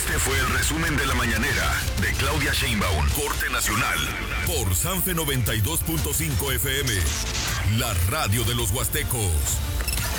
Este fue el resumen de la mañanera de Claudia Sheinbaum, Corte Nacional, por Sanfe 92.5 FM, la radio de los Huastecos.